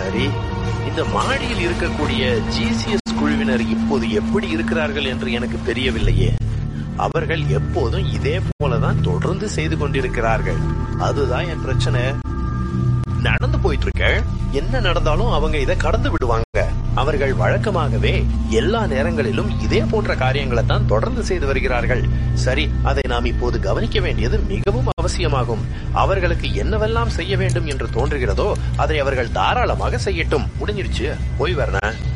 சரி, இந்த மாடியில் இருக்கக்கூடிய ஜிசிஎஸ் குழுவினர் இப்போது எப்படி இருக்கிறார்கள் என்று எனக்கு தெரியவில்லையே. அவர்கள் எப்போதும் இதே போலதான் தொடர்ந்து செய்து கொண்டிருக்கிறார்கள். அதுதான் என் பிரச்சனை. நடந்து போயிட்டு இருக்க, என்ன நடந்தாலும் அவங்க இதை கடந்து விடுவாங்க. அவர்கள் வழக்கமாகவே எல்லா நேரங்களிலும் இதே போன்ற காரியங்களை தான் தொடர்ந்து செய்து வருகிறார்கள். சரி, அதை நாம் இப்போது கவனிக்க வேண்டியது மிகவும் அவசியமாகும். அவர்களுக்கு என்னவெல்லாம் செய்ய வேண்டும் என்று தோன்றுகிறதோ அதை அவர்கள் தாராளமாக செய்யட்டும். முடிஞ்சிருச்சு, போய் வரேன்.